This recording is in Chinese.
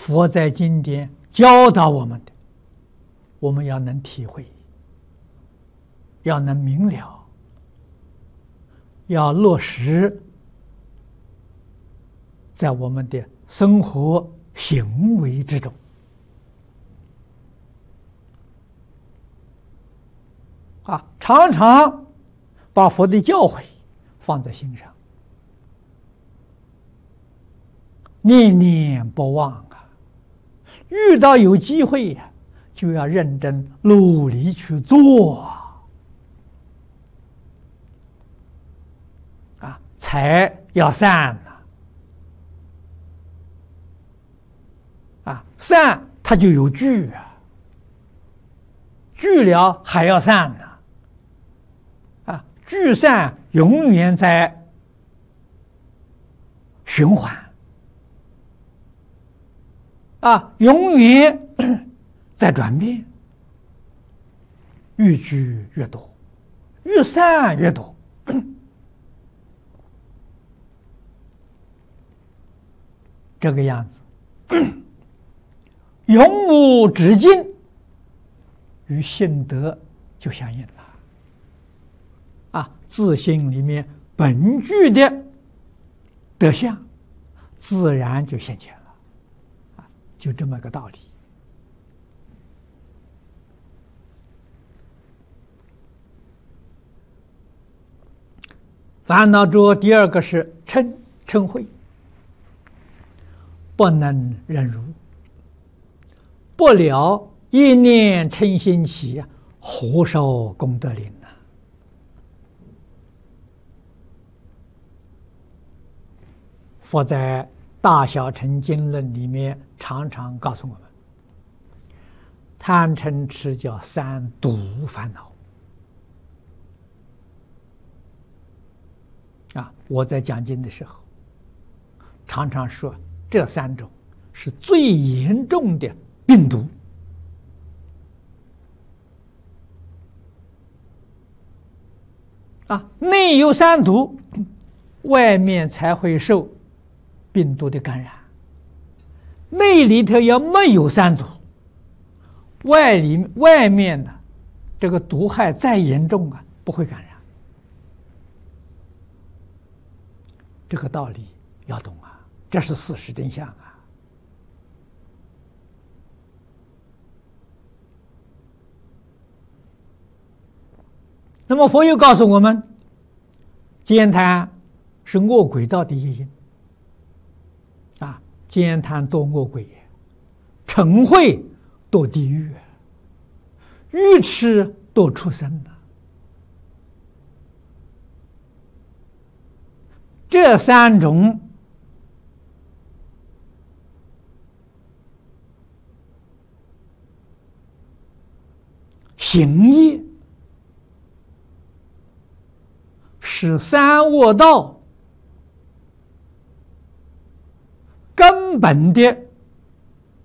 佛在经典教导我们的，我们要能体会，要能明了，要落实在我们的生活行为之中。常常把佛的教诲放在心上，念念不忘啊！遇到有机会呀，就要认真努力去做财要散散它就有聚聚了还要散聚散永远在循环永远在转变，越聚越多，越散越多。这个样子永无止境，与性德就相应了自性里面本具的德相自然就现前了就这么个道理。烦恼中第二个是嗔恚，不能忍辱，不了一念嗔心起，何受功德林佛在《大小乘经论》里面常常告诉我们，贪嗔痴叫三毒烦恼我在讲经的时候常常说，这三种是最严重的病毒内有三毒，外面才会受病毒的感染。内里头要没有三毒，外面的这个毒害再严重不会感染。这个道理要懂这是事实真相那么佛又告诉我们，奸贪是恶鬼道的业因奸贪堕恶鬼，嗔恚堕地狱，愚痴堕畜生这三种行业是三恶道根本的